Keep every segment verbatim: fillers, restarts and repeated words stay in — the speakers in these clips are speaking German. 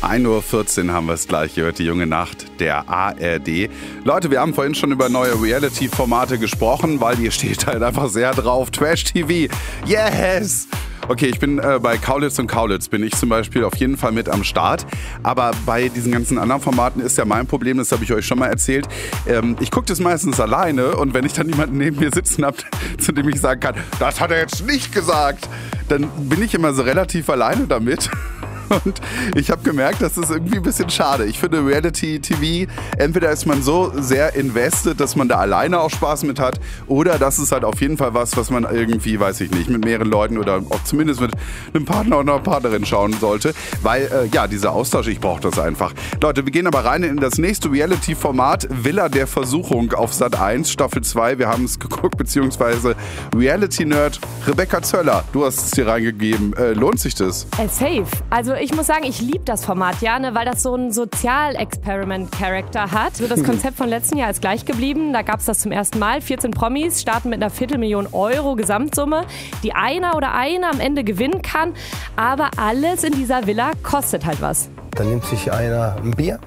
ein Uhr vierzehn haben wir es gleich gehört, die junge Nacht der A R D. Leute, wir haben vorhin schon über neue Reality-Formate gesprochen, weil ihr steht halt einfach sehr drauf. Trash-T V, yes! Okay, ich bin äh, bei Kaulitz und Kaulitz, bin ich zum Beispiel auf jeden Fall mit am Start. Aber bei diesen ganzen anderen Formaten ist ja mein Problem, das habe ich euch schon mal erzählt. Ähm, ich gucke das meistens alleine und wenn ich dann jemanden neben mir sitzen habe, zu dem ich sagen kann, das hat er jetzt nicht gesagt, dann bin ich immer so relativ alleine damit. Und ich habe gemerkt, das ist irgendwie ein bisschen schade. Ich finde Reality-T V, entweder ist man so sehr invested, dass man da alleine auch Spaß mit hat, oder das ist halt auf jeden Fall was, was man irgendwie, weiß ich nicht, mit mehreren Leuten oder auch zumindest mit einem Partner oder einer Partnerin schauen sollte. Weil, äh, ja, dieser Austausch, ich brauche das einfach. Leute, wir gehen aber rein in das nächste Reality-Format, Villa der Versuchung auf Sat eins, Staffel zwei. Wir haben es geguckt, beziehungsweise Reality-Nerd Rebecca Zöller, du hast es hier reingegeben. Äh, lohnt sich das? Äh, safe. Also ich muss sagen, ich liebe das Format, ja, ne, weil das so einen Sozialexperiment-Charakter hat. So, das Konzept von letzten Jahr ist gleich geblieben. Da gab es das zum ersten Mal. vierzehn Promis starten mit einer Viertelmillion Euro Gesamtsumme, die einer oder eine am Ende gewinnen kann. Aber alles in dieser Villa kostet halt was. Dann nimmt sich einer ein Bier,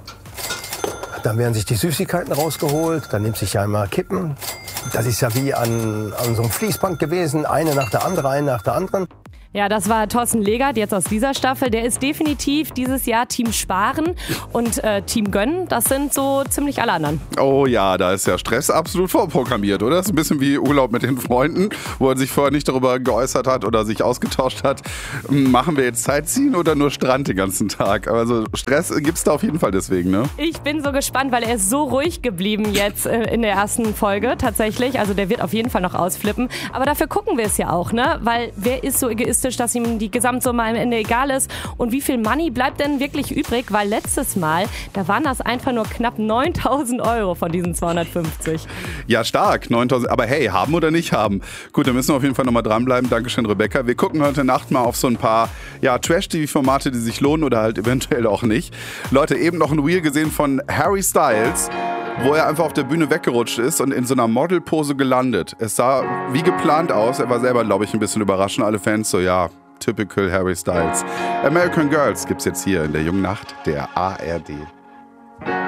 dann werden sich die Süßigkeiten rausgeholt, dann nimmt sich einmal Kippen. Das ist ja wie an, an so einem Fließband gewesen, eine nach der anderen, eine nach der anderen. Ja, das war Thorsten Legert, jetzt aus dieser Staffel. Der ist definitiv dieses Jahr Team Sparen und äh, Team Gönnen. Das sind so ziemlich alle anderen. Oh ja, da ist ja Stress absolut vorprogrammiert, oder? Das ist ein bisschen wie Urlaub mit den Freunden, wo er sich vorher nicht darüber geäußert hat oder sich ausgetauscht hat. Machen wir jetzt Sightseeing oder nur Strand den ganzen Tag? Also Stress gibt's da auf jeden Fall deswegen, ne? Ich bin so gespannt, weil er ist so ruhig geblieben jetzt äh, in der ersten Folge tatsächlich. Also der wird auf jeden Fall noch ausflippen. Aber dafür gucken wir es ja auch, ne? Weil wer ist so egoistisch, dass ihm die Gesamtsumme am Ende egal ist? Und wie viel Money bleibt denn wirklich übrig? Weil letztes Mal, da waren das einfach nur knapp neuntausend Euro von diesen zweihundertfünfzig. Ja, stark, neuntausend. Aber hey, haben oder nicht haben? Gut, da müssen wir auf jeden Fall nochmal dranbleiben. Dankeschön, Rebecca. Wir gucken heute Nacht mal auf so ein paar ja, Trash-T V-Formate, die sich lohnen oder halt eventuell auch nicht. Leute, eben noch ein Reel gesehen von Harry Styles, wo er einfach auf der Bühne weggerutscht ist und in so einer Modelpose gelandet. Es sah wie geplant aus. Er war selber, glaube ich, ein bisschen überraschend. Alle Fans so, ja, typical Harry Styles. American Girls gibt's jetzt hier in der jungen Nacht der A R D.